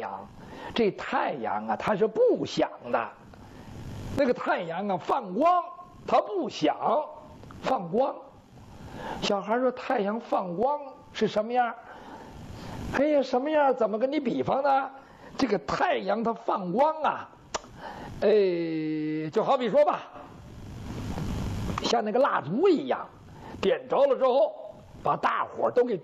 阳，这太阳啊，它是不响的。那个太阳啊，放光，它不响，放光。小孩说：“太阳放光是什么样？”哎呀，什么样？怎么跟你比方呢？这个太阳它放光啊，就好比说吧，像那个蜡烛一样，点着了之后，把大伙都给